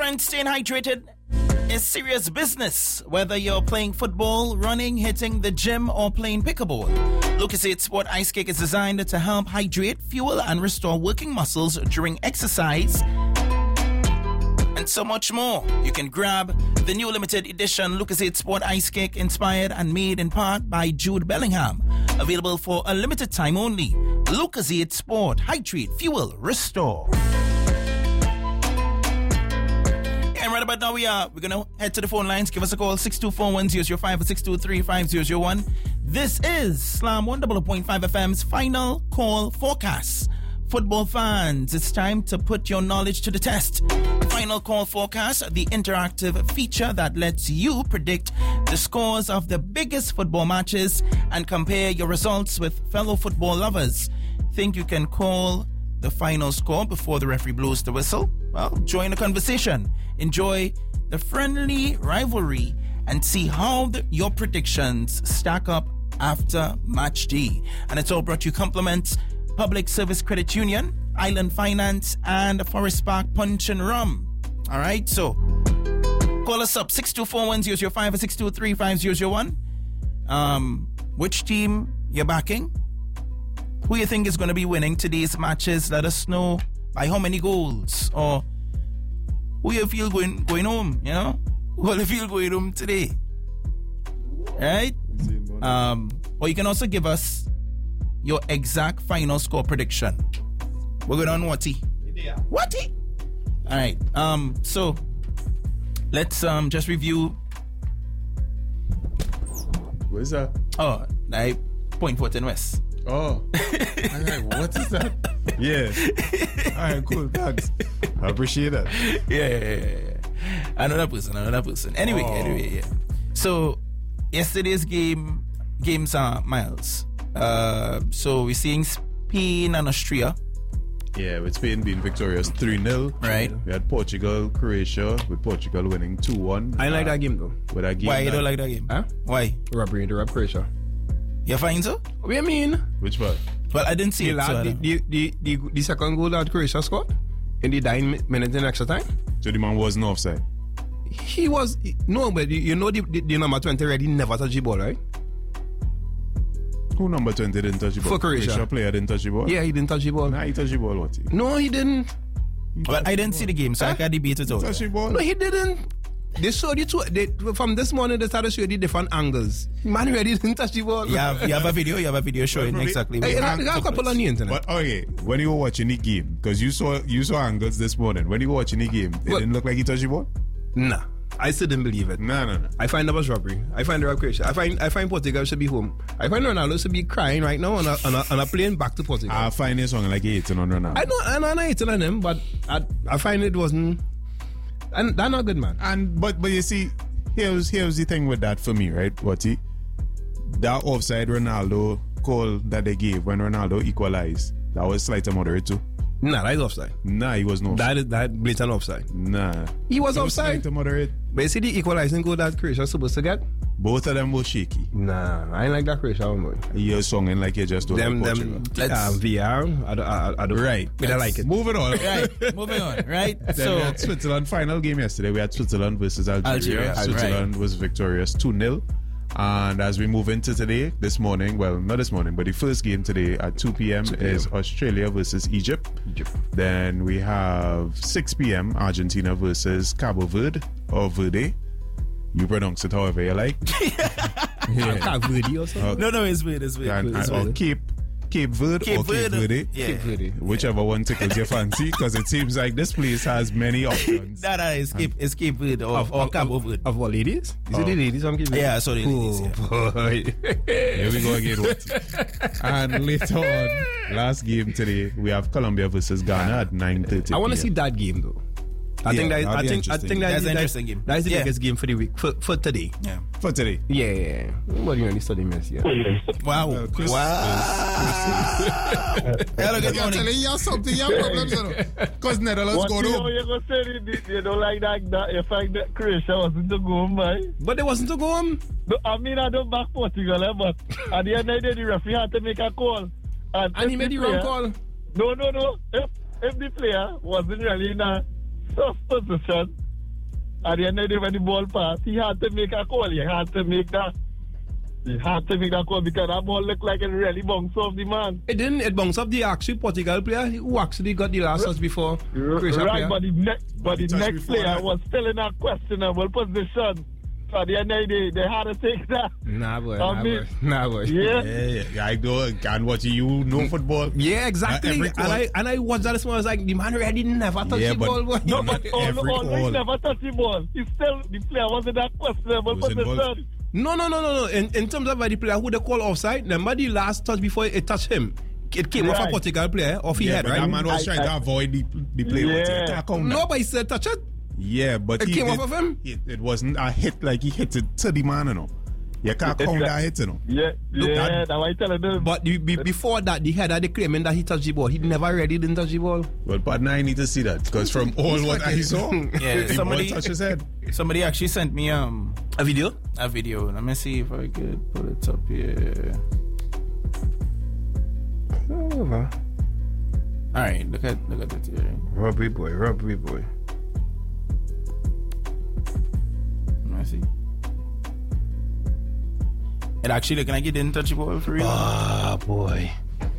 Fans, staying hydrated is serious business. Whether you're playing football, running, hitting the gym, or playing pickleball, Lucozade Sport Ice Kick is designed to help hydrate, fuel, and restore working muscles during exercise, and so much more. You can grab the new limited edition Lucozade Sport Ice Kick, inspired and made in part by Jude Bellingham. Available for a limited time only. Lucozade Sport. Hydrate, fuel, restore. And right about now we're going to head to the phone lines. Give us a call, 624-1005 or 623-5001. This is Slam 100.5 FM's final call forecast. Football fans, it's time to put your knowledge to the test. Final Call Forecast, the interactive feature that lets you predict the scores of the biggest football matches and compare your results with fellow football lovers. Think you can call the final score before the referee blows the whistle? Well, join the conversation. Enjoy the friendly rivalry and see how your predictions stack up after match day. And it's all brought to you compliments Public Service Credit Union, Island Finance, and Forest Park Punch and Rum. All right, so call us up, 624-1005 or 623-5001. Which team you're backing? Who you think is going to be winning today's matches? Let us know by how many goals, or who you feel going home, you know? Who will you feel going home today? Right? Or you can also give us your exact final score prediction. We're going on Watty. Watty? Alright, so let's just review. Where's that? Oh, like Point Fortin West. Oh, alright, what is that? Yeah. Alright, cool, thanks. I appreciate that. Yeah. Another person. Anyway, yeah. So yesterday's games are Miles. So we're seeing Spain and Austria. Yeah, with Spain being victorious 3-0. Right. We had Portugal, Croatia, with Portugal winning 2-1. I like that game though. With that game. Why you don't like that game? Huh? Why? Robbery to rob Croatia. You find so? What do you mean? Which part? Well, I didn't see it. The second goal that Croatia scored in the 9 minutes in extra time. So the man wasn't offside? He was, no, but you know the number 20 already never touched the ball, right? Who number 20 didn't touch the ball? For Croatia. Player didn't touch the ball? Yeah, he didn't touch the ball. Nah, he touched the ball, what? No, he didn't. Well, I didn't see the game, so I can't debate it over. Touch the ball? No, he didn't. They showed you from this morning they started showing you different angles. Man really didn't touch the ball. You have a video showing exactly where I got a couple on the internet. But okay, when you were watching the game, because you saw angles this morning, when you were watching the game, it didn't look like he touched the ball? Nah. I still didn't believe it. No. I find that was robbery. I find the Croatia. I find Portugal should be home. I find Ronaldo should be crying right now on a plane back to Portugal. I find this song like hating on Ronaldo. I know, I'm not hating on him, but I find it wasn't. And that's not good, man. But you see, here's the thing with that for me, right, Watty? That offside Ronaldo call that they gave when Ronaldo equalized, that was slight and moderate too. Nah, that is offside. Nah, he was no offside. That blatant offside. Nah. He was offside. Slight and moderate. But you see the equalizing goal that Croatia was supposed to get? Both of them were shaky. Nah, I ain't like that Croatia one, boy. You're songing like you just don't like Portugal. VR, I don't right. I like it. Moving on. Moving on, right? Then we had Switzerland final game yesterday. We had Switzerland versus Algeria. Switzerland was victorious 2-0. And as we move into today, this morning, well, not this morning, but the first game today at 2 p.m. is Australia versus Egypt. Then we have 6 p.m. Argentina versus Cabo Verde, or Verde. You pronounce it however you like. Cabo Verde or something? No, it's weird. And Cape Verde or Cape Verde. Yeah. Cape Verde. Whichever one tickles your fancy, because it seems like this place has many options. It's Cape Verde or Cabo Verde. Of what, ladies? Is it the ladies on Cape Verde? Yeah, I saw the ladies. Boy. Here we go again. And later on, last game today, we have Colombia versus Ghana at 9:30. I want to see that game though. I think that's an interesting game. That's the biggest game for the week for today. Yeah. For today. Yeah. What do you only study Messi? Wow. Hello, good morning. I'm telling you something, you have problems, because Netherlands go home. You're going to say you don't like that you find that Croatia wasn't to go home, man. But they wasn't to go home. No, I mean, I don't back Portugal, but at the end of the day, the referee had to make a call. And he made the wrong call. No. If the player wasn't really in a soft position at the end of the day, when the ball passed, he had to make a call. He had to make that call because that ball looked like it really bounced off the man. It didn't. It bounced off the actual Portugal player who actually got the last touch before. Croatia Right, player. but the next player was still in a questionable position. So at the end of the day, they had to take that. Nah, boy. Yeah. I can't watch you know football. Yeah, exactly. And I watched that this morning. I was like, the man already never touched the ball. Boy. No, but always never touched the ball. The player was in that questionable position. No. In terms of the player who they call offside, remember the last touch before it touched him? It came off a Portugal player, off his head, right? That man was trying to avoid the play. Yeah. No, but he said touch it. Yeah, but it came off of him. It wasn't a hit like he hit it to the man, you know. You can't count that hit, you know. Yeah, that's what I tell them. But before that, the header, they claiming that he touched the ball. He never really didn't touch the ball. Well, partner, I need to see that because from all what I saw, the ball touched his head. Somebody actually sent me a video. Let me see if I could pull it up here. Oh, all right, look at it here. Rugby boy. Let me see. It actually looking like he didn't touch the ball for real. Ah, boy.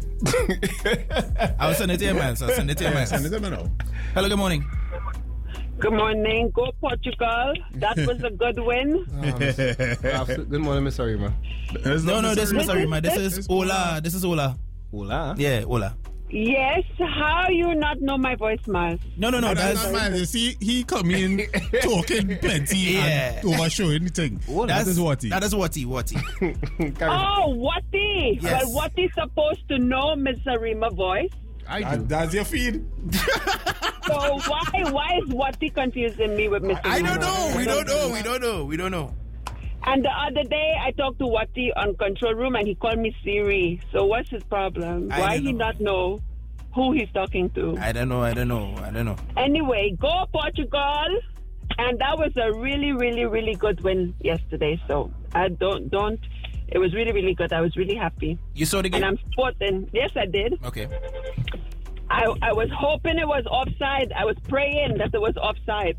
I'll send it to you, man. Send it to you now. Hello, good morning. Good morning. Go Portugal. That was a good win. Good morning, Miss Arima. No, this is Miss Arima. This is Ola. This is Ola. Ola? Yeah, Ola. Yes, how you not know my voice, Miles? No, that's not Miles. See, he come in talking plenty and overshowing the thing. That is Watty. That is Watty. Oh, Watty. Yes. Well, Watty's supposed to know Miss Arima voice. I do. That's your feed. So why is Watty confusing me with Miss Arima? I don't know. We don't know. And the other day, I talked to Watty on control room, and he called me Siri. So what's his problem? Why he not know who he's talking to? I don't know. Anyway, go Portugal. And that was a really, really, really good win yesterday. So I don't. It was really, really good. I was really happy. You saw the game? And I'm sporting. Yes, I did. Okay. I was hoping it was offside. I was praying that it was offside.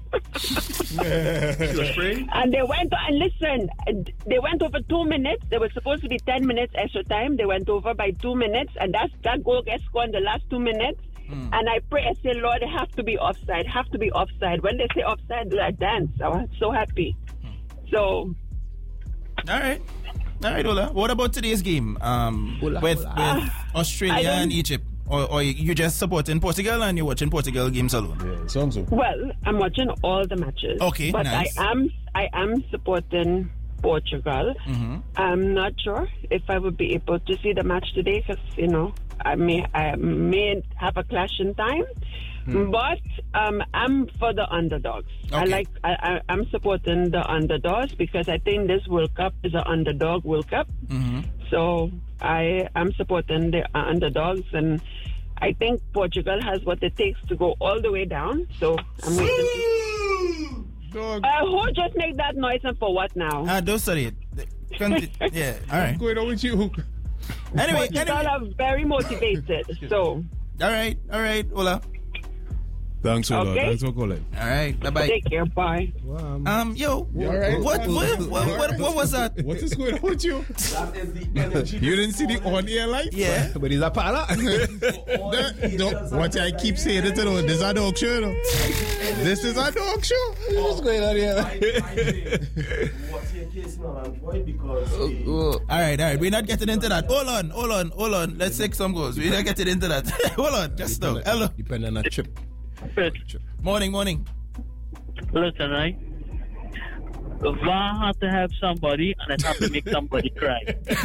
She was praying? And they went, and listen, they went over 2 minutes. There was supposed to be 10 minutes extra time. They went over by 2 minutes, and that goal gets scored in the last 2 minutes. And I pray, I say, Lord, it has to be offside. When they say offside, I dance. I was so happy. So. All right, Ola. What about today's game with Australia and Egypt? Or you just supporting Portugal and you're watching Portugal games alone? Yeah, sounds so. Well, I'm watching all the matches. Okay, but nice. I am supporting Portugal. Mm-hmm. I'm not sure if I would be able to see the match today because I may have a clash in time. But I'm for the underdogs. Okay. I'm supporting the underdogs because I think this World Cup is an underdog World Cup. Mm-hmm. So I am supporting the underdogs, and I think Portugal has what it takes to go all the way down. So I'm waiting. Who just made that noise and for what now? Don't study it. Yeah, all right. What's going on with you? Anyway. Portugal are very motivated. So. All right, Ola. Thanks, Ola. Okay. Thanks for calling. All right, bye-bye. Take care, bye. Yo, You all right? what was that? What is going on with you? That is the energy. You didn't see the on-air light? Yeah. But he's a pala. What I keep saying, this is a dog show. This is a dog show. What's going on here? What's your case now? I'm void because. All right. We're not getting into that. Hold on. Let's take some goals. We're not getting into that. Hold on. Just now. Hello. Depending on a chip. Morning. Listen, right? VAR had to help somebody, and it had to make somebody cry.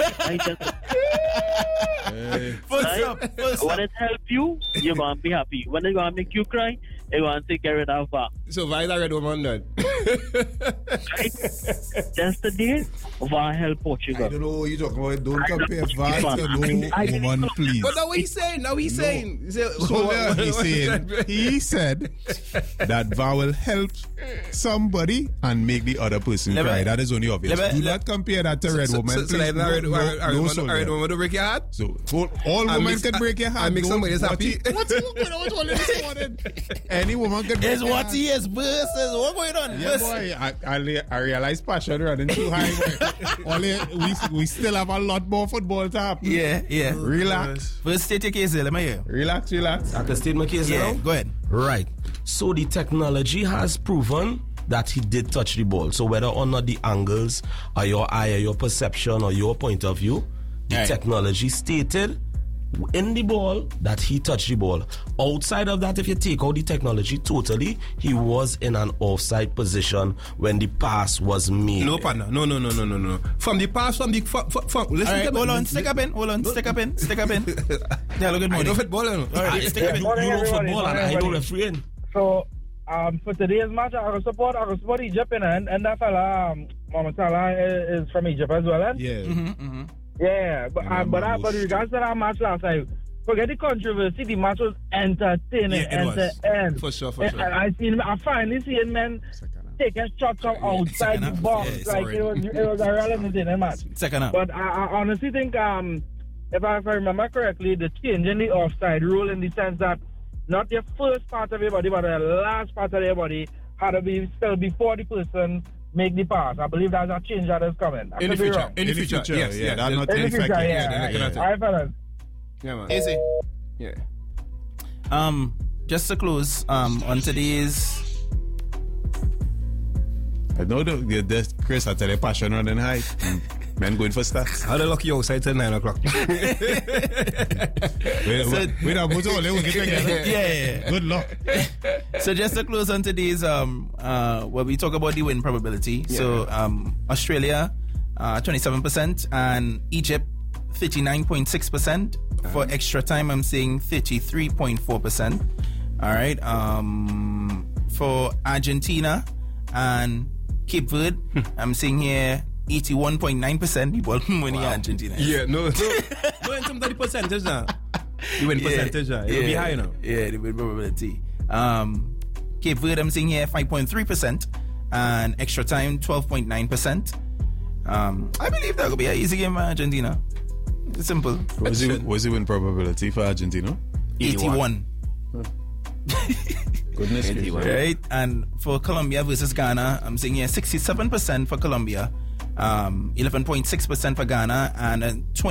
Full stop. When it help you, you're going to be happy. When it's going to make you cry, you're going to get rid of VAR. So VAR is a red woman then? Right? Yesterday, VAR helped Portugal. I don't know what you're talking about. Don't compare VAR to no woman, please. But now what he's saying? He said, he said that VAR will help somebody and make the other person cry. That is only obvious. Do not compare that to red woman. So like red woman to break your heart? So all women can break your heart. And make somebody else happy. What's going on this morning? Any woman can break your heart. What he is versus what going on? Yeah, boy. I realize passion running too high. We still have a lot more football to happen. Yeah. Relax. First state your case, let me hear. Relax. I can state my case now? Go ahead. Right. So the technology has proven that he did touch the ball. So whether or not the angles or your eye or your perception or your point of view, the technology stated in the ball that he touched the ball. Outside of that, if you take out the technology totally, he was in an offside position when the pass was made. No, partner. No. From the pass, listen to hold on, stick up in. Yeah, look at I know football. All right, stick up in. You know football and I know refereeing. So, for today's match, I will support Egypt, and that fella, Mohamed Salah, is from Egypt as well. Yeah. Yeah, but regards to that match last night, forget the controversy. The match was entertaining, end. For sure. I finally seen men taking shots from outside the box. It was a real entertaining match. Second up. But I honestly think, if I remember correctly, the change in the offside rule in the sense that not the first part of your body, but the last part of your body had to be still before the person make the pass. I believe that's a change that is coming. In the future. Yes. That's not in the future. Yeah. All right, fellas. Yeah, man. Easy. Yeah. Just to close, on today's... I know that Chris, I tell you, passion running high. Man going for stats. How the lucky outside till 9 o'clock? We're about to all get together. Yeah. Good luck. So just to close on today's where we talk about the win probability. Yeah. So Australia 27% and Egypt 39.6%. For extra time I'm saying 33.4%. All right. For Argentina and Cape Verde, I'm seeing here 81.9% people winning Argentina. Yeah, no, in terms of the percentage now. You win percentage, it'll be high now. Yeah, the win probability. Cape Verde, I'm seeing here 5.3%, and extra time 12.9%. I believe that will be an easy game for Argentina. It's simple. What's the win probability for Argentina? 81. Goodness. Right, and for Colombia versus Ghana, I'm seeing here 67% for Colombia, 11.6% for Ghana, and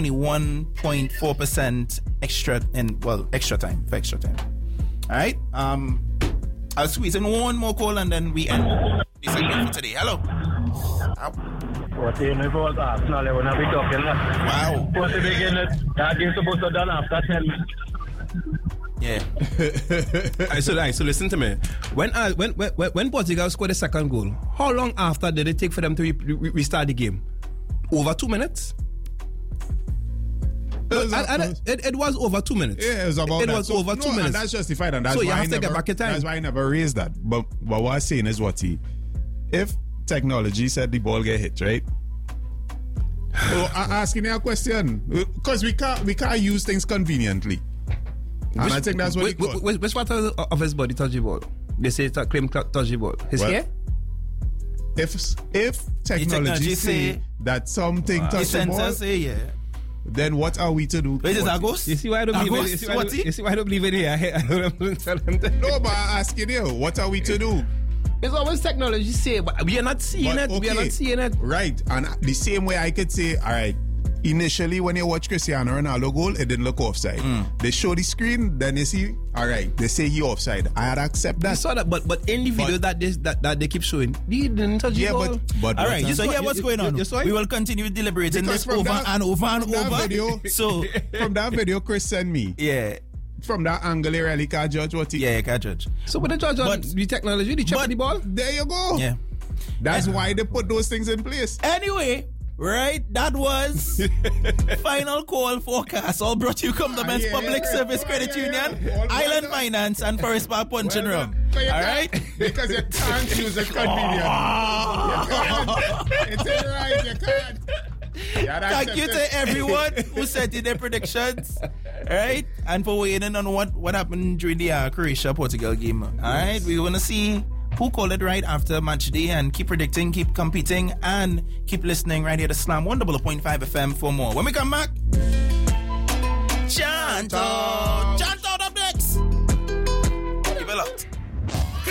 21.4% extra time. All right, I'll squeeze in one more call and then we end this segment for today. Hello. What team is all Arsenal? They will not be talking. Wow. Supposed to begin it. That game's supposed to done after 10 minutes. Yeah. So listen to me. When Portugal scored the second goal, how long after did it take for them to restart the game? Over 2 minutes? It was over 2 minutes. Yeah, it was about It was over 2 minutes. And that's justified. And that's so you why have to get back in time. That's why I never raised that. But what I'm saying is if technology said the ball get hit, right? So I'm asking you a question. Because we can't use things conveniently. And I think that's what which part of his body touched the ball? They say claim touched the ball. His hair? If technology say that something touched the ball, then what are we to do? Wait, is that ghost? You see why I don't believe it? You see why I don't believe it here? No, but I'm asking you, what are we to do? It's always technology say, but we are not seeing it. Okay. We are not seeing it. Right. And the same way I could say, all right, initially when you watch Cristiano Ronaldo goal, it didn't look offside. They show the screen, then you see, all right, they say he offside. I had to accept that. I saw that, but in the video that they keep showing, he didn't touch the ball. But all right, so here what's going on? We will continue deliberating this over and over. So from that video Chris sent me, from that angle, you really can't judge what he... Yeah, you can't judge. So with the judge on the technology, the check the ball? There you go. Yeah. That's why they put those things in place. Anyway, right, that was Final Call Forecast. All brought to you from the Men's Public Service Credit Union, Island Finance, and Forest Park Punch and Rum. All right? Because you can't use it convenient. You can't. It's in right, you can't. Thank you to everyone who sent in their predictions. Alright? And for weighing in on what happened during the Croatia-Portugal game. Alright? We're going to see who called it right after match day, and keep predicting, keep competing, and keep listening right here to Slam 100.5 FM for more. When we come back, Chanto!